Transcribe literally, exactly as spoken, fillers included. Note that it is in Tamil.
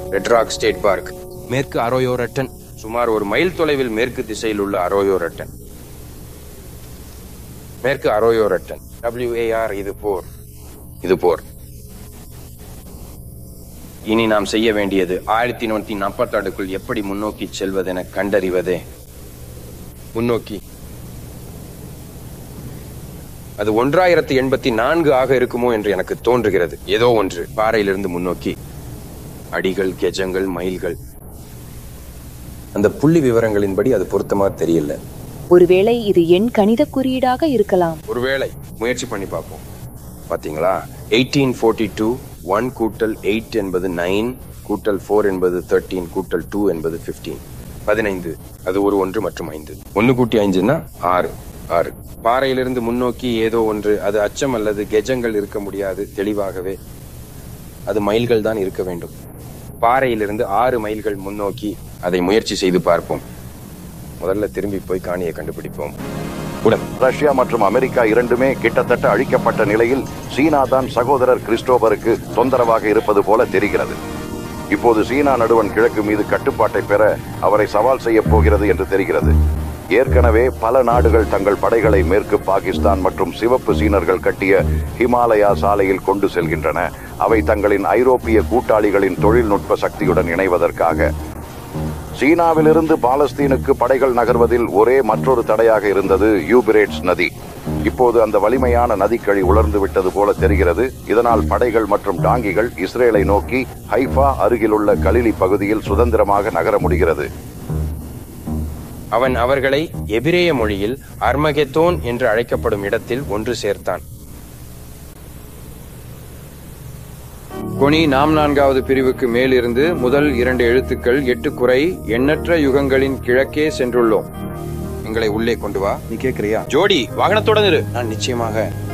ரெட் ராக் ஸ்டேட் பார்க், மேற்கு அரோயோ ரட்டன், சுமார் ஒரு மைல் தொலைவில் மேற்கு திசையில் உள்ள அரோயோ ரட்டன். மேற்கு அரோயோ ரட்டன், டபிள்யூஏஆர், இது போர், இது போர். இனி நாம் செய்ய வேண்டியது ஆயிரத்தி நூத்தி நாற்பத்தாண்டுக்குள் எப்படி முன்னோக்கி செல்வதென கண்டறிவதே. முன்னோக்கி அது ஒன்றாயிரத்தி எண்பத்தி நான்கு ஆக இருக்குமோ என்று எனக்கு தோன்றுகிறது. ஏதோ ஒன்று பாறையிலிருந்து முன்னோக்கி. அடிகள், கெஜங்கள், மைல்கள், அந்த புள்ளி விவரங்களின்படி அது பொருத்தமா தெரியல. ஒருவேளை இது எண் கணித குறியீடாக இருக்கலாம். ஒருவேளை முயற்சி பண்ணி பார்ப்போம். பாத்தீங்களா, எயிட்டீன் ஃபோர்ட்டி டூ ஒன் கூட்டல் எயிட் என்பது நைன், கூட்டல் ஃபோர் என்பது தேர்ட்டீன், கூட்டல் டூ என்பது பிப்டீன், பதினைந்து. அது ஒரு ஒன்று மற்றும் ஐந்து. ஒன்னு கூட்டி ஐந்துன்னா ஆறு. ஆறு. பாறையிலிருந்து முன்னோக்கி ஏதோ ஒன்று. அது அச்சம் அல்லது கெஜங்கள் இருக்க முடியாது. தெளிவாகவே அது மைல்கள் தான் இருக்க வேண்டும். பாறையிலிருந்து ஆறு மைல்கள் முன்னோக்கி அதை முயற்சி செய்து பார்ப்போம். முதல்ல திரும்பி போய் காணியை கண்டுபிடிப்போம். ரஷ்யா மற்றும் அமெரிக்கா இரண்டுமே கிட்டத்தட்ட அழிக்கப்பட்ட நிலையில் சீனா தான் சகோதரர் கிறிஸ்டோபருக்கு தொந்தரவாக இருப்பது போல தெரிகிறது. இப்போது சீனா நடுவன் கிழக்கு மீது கட்டுப்பாட்டை பெற அவரை சவால் செய்ய போகிறது என்று தெரிகிறது. ஏற்கனவே பல நாடுகள் தங்கள் படைகளை மேற்கு பாகிஸ்தான் மற்றும் சிவப்பு சீனர்கள் கட்டிய ஹிமாலயா சாலையில் கொண்டு செல்கின்றன. அவை தங்களின் ஐரோப்பிய கூட்டாளிகளின் தொழில்நுட்ப சக்தியுடன் இணைவதற்காக. சீனாவிலிருந்து பாலஸ்தீனுக்கு படைகள் நகர்வதில் ஒரே மற்றொரு தடையாக இருந்தது யூபிரேட்ஸ் நதி. இப்போது அந்த வலிமையான நதிக்கழி உலர்ந்து விட்டது போல தெரிகிறது. இதனால் படைகள் மற்றும் டாங்கிகள் இஸ்ரேலை நோக்கி ஹைஃபா அருகிலுள்ள கலிலி பகுதியில் சுதந்திரமாக நகர முடிகிறது. அவன் அவர்களை எபிரேய மொழியில் அர்மகெத்தோன் என்று அழைக்கப்படும் இடத்தில் ஒன்று சேர்த்தான். கொனி நாம் நான்காவது பிரிவுக்கு மேலிருந்து முதல் இரண்டு எழுத்துக்கள் எட்டு குறை எண்ணற்ற யுகங்களின் கிழக்கே சென்றுள்ளோம். எங்களை உள்ளே கொண்டு வா. நீ கேக்குறியா? ஜோடி, வாகனத்துடன் இரு. நான் நிச்சயமாக